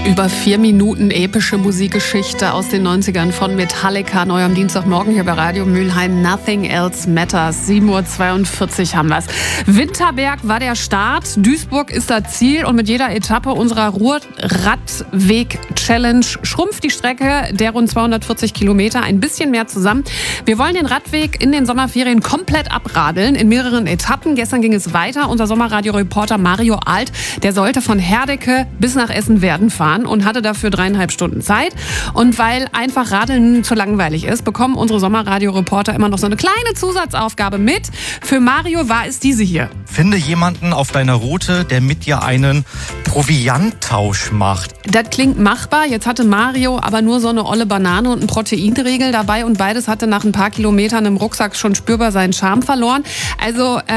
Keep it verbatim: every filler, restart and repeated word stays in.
Über vier Minuten epische Musikgeschichte aus den neunzigern von Metallica, neu am Dienstagmorgen hier bei Radio Mülheim. Nothing Else Matters. sieben Uhr zweiundvierzig haben wir's. Winterberg war der Start, Duisburg ist das Ziel und mit jeder Etappe unserer Ruhr-Radweg-Challenge schrumpft die Strecke der rund zweihundertvierzig Kilometer ein bisschen mehr zusammen. Wir wollen den Radweg in den Sommerferien komplett abradeln, in mehreren Etappen. Gestern ging es weiter. Unser Sommerradio-Reporter Mario Alt, der sollte von Herdecke bis nach Essen-Werden fahren und hatte dafür dreieinhalb Stunden Zeit. Und weil einfach Radeln zu langweilig ist, bekommen unsere Sommerradio-Reporter immer noch so eine kleine Zusatzaufgabe mit. Für Mario war es diese hier. Finde jemanden auf deiner Route, der mit dir einen Provianttausch macht. Das klingt machbar. Jetzt hatte Mario aber nur so eine olle Banane und einen Proteinriegel dabei und beides hatte nach ein paar Kilometern im Rucksack schon spürbar seinen Charme verloren. Also